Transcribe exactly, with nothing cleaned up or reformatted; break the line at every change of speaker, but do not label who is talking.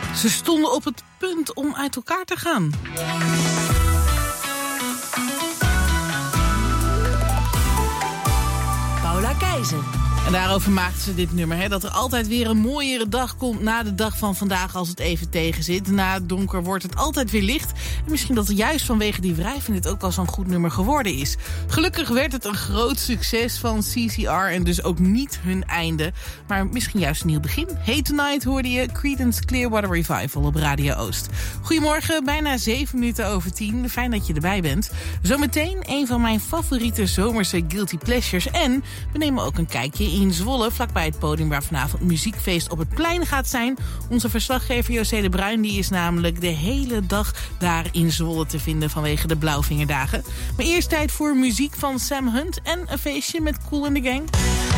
Ze stonden op het punt om uit elkaar te gaan.
Paula Keizer.
En daarover maakten ze dit nummer. Hè? Dat er altijd weer een mooiere dag komt na de dag van vandaag als het even tegen zit. Na het donker wordt het altijd weer licht. En misschien dat het juist vanwege die wrijving dit ook wel zo'n goed nummer geworden is. Gelukkig werd het een groot succes van C C R en dus ook niet hun einde. Maar misschien juist een nieuw begin. Hey Tonight hoorde je Creedence Clearwater Revival op Radio Oost. Goedemorgen, bijna zeven minuten over tien. Fijn dat je erbij bent. Zometeen een van mijn favoriete zomerse guilty pleasures. En we nemen ook een kijkje in Zwolle, vlakbij het podium waar vanavond muziekfeest op het plein gaat zijn. Onze verslaggever José de Bruin die is namelijk de hele dag daar in Zwolle te vinden vanwege de Blauwvingerdagen. Maar eerst tijd voor muziek van Sam Hunt en een feestje met Kool and the Gang.